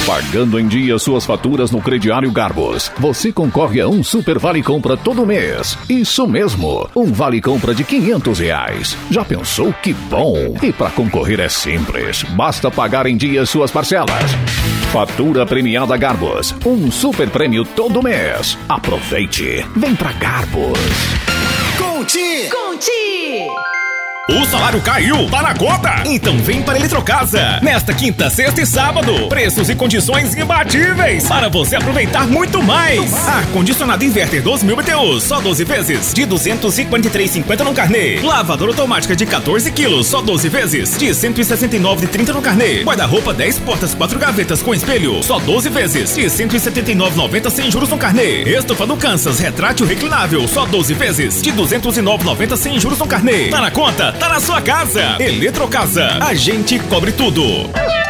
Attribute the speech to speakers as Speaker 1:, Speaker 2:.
Speaker 1: Pagando em dia suas faturas no crediário Garbos, você concorre a um super vale compra todo mês. Isso mesmo, um vale compra de R$500. Já pensou que bom? E para concorrer é simples, basta pagar em dia suas parcelas. Fatura premiada Garbos, um super prêmio todo mês. Aproveite, vem pra Garbos.
Speaker 2: Conti!
Speaker 3: O salário caiu, tá na conta? Então vem para Eletrocasa. Nesta quinta, sexta e sábado, preços e condições imbatíveis para você aproveitar muito mais. Ar-condicionado inverter 12.000 BTUs, só 12 vezes, de R$ 253,50 no carnê. Lavadora automática de 14 quilos, só 12 vezes, de R$ 169,30 no carnê. Guarda-roupa 10 portas, 4 gavetas com espelho, só 12 vezes, de R$ 179,90 sem juros no carnê. Estofa do Kansas retrátil reclinável, só 12 vezes, de R$ 209,90 sem juros no carnê. Tá na conta? Tá na sua casa. Eletrocasa. A gente cobre tudo.